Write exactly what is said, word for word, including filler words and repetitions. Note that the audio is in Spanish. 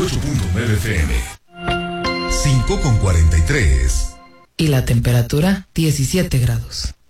y ocho punto nueve F M. cinco con cuarenta y tres. Y la temperatura, diecisiete grados.